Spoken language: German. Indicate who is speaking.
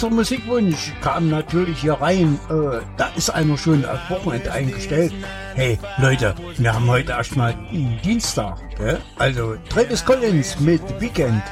Speaker 1: erster Musikwunsch kam natürlich hier rein. Da ist einer schon auf Wochenende eingestellt. Hey Leute, wir haben heute erstmal Dienstag. Also Travis Collins mit Weekend.